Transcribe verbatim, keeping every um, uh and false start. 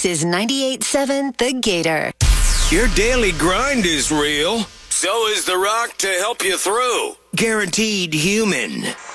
This is ninety-eight point seven The Gator. Your daily grind is real. So is the rock to help you through. Guaranteed human.